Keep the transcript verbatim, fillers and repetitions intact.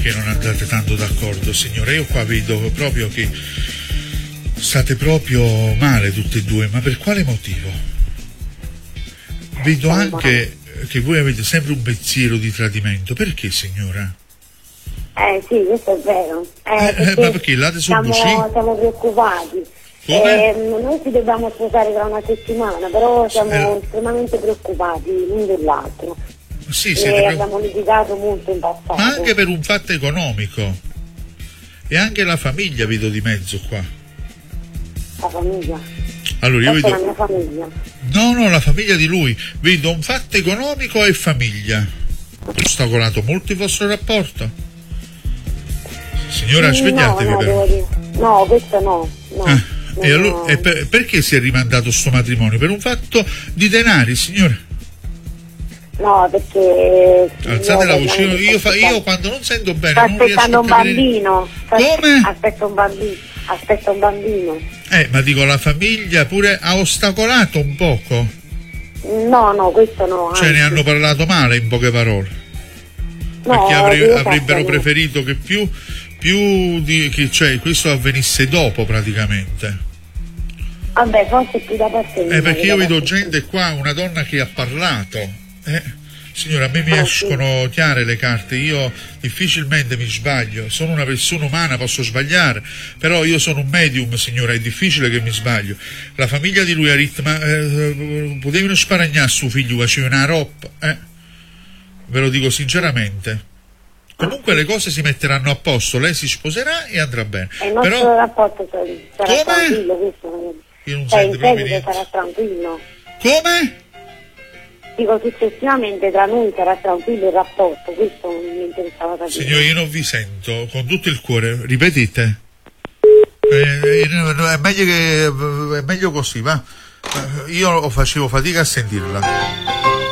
che non andate tanto d'accordo, signore? Io qua vedo proprio che state proprio male tutte e due, ma per quale motivo? Vedo anche che voi avete sempre un pensiero di tradimento. Perché, signora? Eh sì, questo è vero. Eh, Eh, perché ma perché? Là siamo, siamo preoccupati. Eh, noi ci dobbiamo sposare tra una settimana, però siamo eh. estremamente preoccupati l'un dell'altro. Sì, e pre... abbiamo litigato molto in passato. Ma anche per un fatto economico. E anche la famiglia vedo di mezzo qua. La famiglia? Allora io Questa vedo... è la mia famiglia. No, no, la famiglia di lui. Vedo un fatto economico e famiglia. Ostacolato molto il vostro rapporto? Signora, no, svegliatevi no, però. Devo dire. No, questo no. no. Ah, no e allora, no. e per, perché si è rimandato sto matrimonio? Per un fatto di denari, signore? No, perché... Alzate la voce, io, io, fa, io quando non sento bene sta non riesco aspettando a un capire... bambino. Come? Aspetta un bambino. Aspetta un bambino. Eh, ma dico, la famiglia pure ha ostacolato un poco? No, no, questo no. Cioè anzi. ne hanno parlato male, in poche parole? No, perché avre, avrebbero no. preferito che più, più di, che cioè questo avvenisse dopo praticamente. Vabbè, forse più da parte mia. Eh, perché io vedo parte gente qua, una donna che ha parlato. Eh, signora, a me mi ah, escono sì. chiare le carte, io difficilmente mi sbaglio, sono una persona umana, posso sbagliare, però io sono un medium, signora, è difficile che mi sbaglio. La famiglia di lui ha detto, ma eh, potevano sparagnare suo figlio, faceva una roba, eh? Ve lo dico sinceramente. Comunque le cose si metteranno a posto, lei si sposerà e andrà bene. E il nostro però... rapporto sarà Come? tranquillo, questo io non cioè, sento in proprio seguito niente. sarà tranquillo. Come? Dico, successivamente tra noi sarà tranquillo il rapporto, questo mi interessava capire. Signore, io non vi sento, con tutto il cuore, ripetite. Eh, è meglio che è meglio così, va? Io facevo fatica a sentirla.